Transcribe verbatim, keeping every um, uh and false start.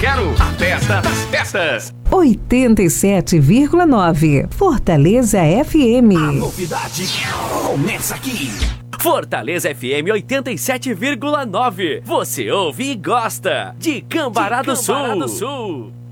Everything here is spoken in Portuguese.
zero. A festa das festas. oitenta e sete vírgula nove Fortaleza F M. A novidade começa aqui. Fortaleza F M oitenta e sete vírgula nove. Você ouve e gosta de Cambará do Sul.